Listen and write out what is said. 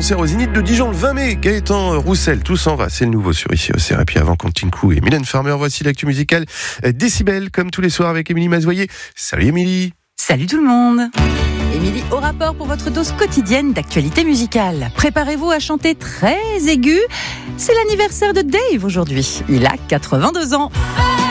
concert au Zénith de Dijon le 20 mai. Gaëtan Roussel, tout s'en va, c'est le nouveau sur ici OCR. Et puis avant Contincou et Mylène Farmer, voici l'actu musicale Décibel, comme tous les soirs avec Émilie Mazoyer. Salut Émilie. Salut tout le monde. Émilie au rapport pour votre dose quotidienne d'actualité musicale. Préparez-vous à chanter très aigu. C'est l'anniversaire de Dave aujourd'hui. Il a 82 ans.